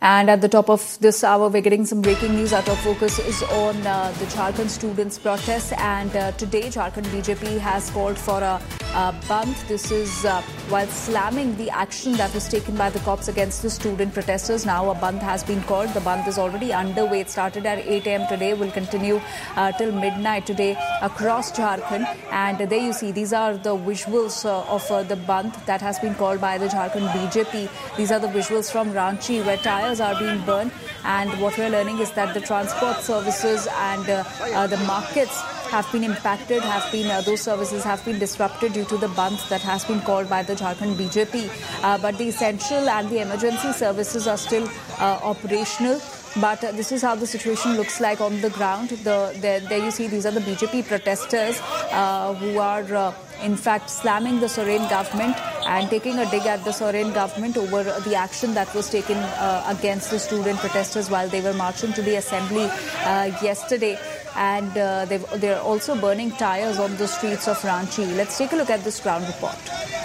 And at the top of this hour, we're getting some breaking news. Our top focus is on the Jharkhand students' protests. And today, Jharkhand BJP has called for a bandh. This is while slamming the action that was taken by the cops against the student protesters. Now a bandh has been called. The bandh is already underway. It started at 8 a.m. today. Will continue till midnight today across Jharkhand. And there you see, these are the visuals of the bandh that has been called by the Jharkhand BJP. These are the visuals from Ranchi, where tires are being burned, and what we're learning is that the transport services and the markets have been impacted, those services have been disrupted due to the bandh that has been called by the Jharkhand BJP. But the essential and the emergency services are still operational. But this is how the situation looks like on the ground. There you see, these are the BJP protesters who are in fact slamming the Soren government and taking a dig at the Soren government over the action that was taken against the student protesters while they were marching to the assembly yesterday. And they're also burning tires on the streets of Ranchi. Let's take a look at this ground report.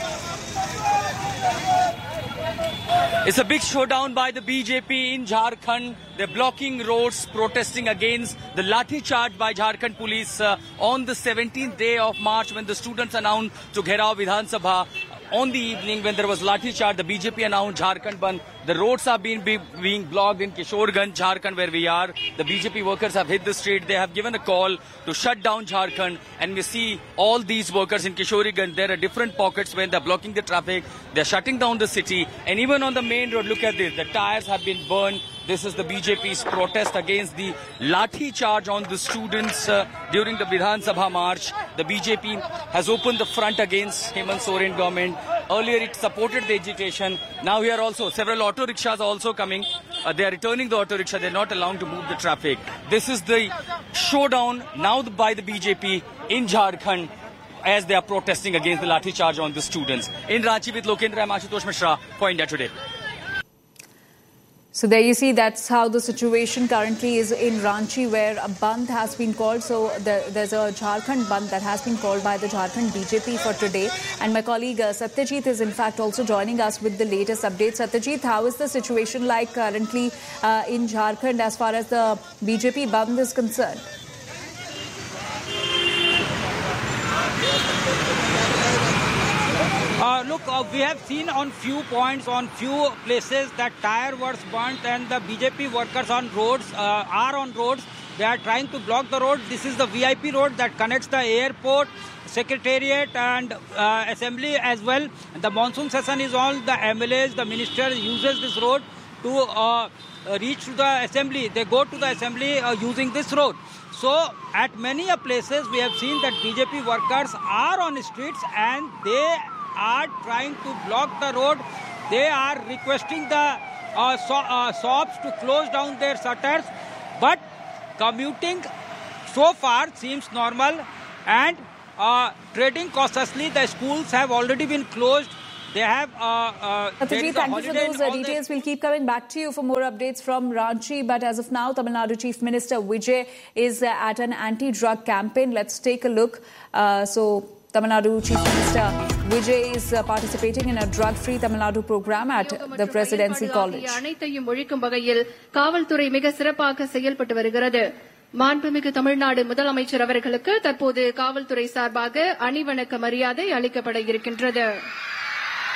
It's a big showdown by the BJP in Jharkhand. They're blocking roads, protesting against the lathi charge by Jharkhand police on the 17th day of March, when the students announced to Gherao Vidhan Sabha. On the evening when there was lathi charge, the BJP announced Jharkhand Bandh. The roads are being blocked in Kishorganj, Jharkhand, where we are. The BJP workers have hit the street. They have given a call to shut down Jharkhand. And we see all these workers in Kishorganj. There are different pockets when they're blocking the traffic. They're shutting down the city. And even on the main road, look at this. The tires have been burned. This is the BJP's protest against the lathi charge on the students during the Vidhan Sabha march. The BJP has opened the front against Hemant Soren government. Earlier it supported the agitation. Now here also several auto rickshaws are also coming. They are returning the auto rickshaw. They're not allowed to move the traffic. This is the showdown now by the BJP in Jharkhand as they are protesting against the lathi charge on the students. In Ranchi with Lokendra, I'm Ashutosh Mishra for India Today. So there you see, that's how the situation currently is in Ranchi, where a bandh has been called. So there's a Jharkhand bandh that has been called by the Jharkhand BJP for today. And my colleague Satyajit is in fact also joining us with the latest updates. Satyajit, how is the situation like currently in Jharkhand as far as the BJP bandh is concerned? Look, we have seen on few points, on few places that tire was burnt, and the BJP workers on roads are on roads. They are trying to block the road. This is the VIP road that connects the airport, secretariat and assembly as well. The monsoon session is on. The MLAs, the minister uses this road to reach to the assembly. They go to the assembly using this road. So at many places we have seen that BJP workers are on the streets and they are trying to block the road. They are requesting the shops to close down their shutters. But commuting so far seems normal, and trading cautiously. The schools have already been closed. They have thank you for those details. We'll keep coming back to you for more updates from Ranchi. But as of now, Tamil Nadu Chief Minister Vijay is at an anti-drug campaign. Let's take a look. Tamil Nadu Chief Minister Vijay is participating in a drug-free Tamil Nadu program at the Presidency College. மாண்புமிகு தமிழ்நாடு முதலமைச்சர் அவர்களுக்கு தற்போது காவல்துறை சார்பாக அணிவணக்க மரியாதை அளிக்கப்பட இருக்கின்றது.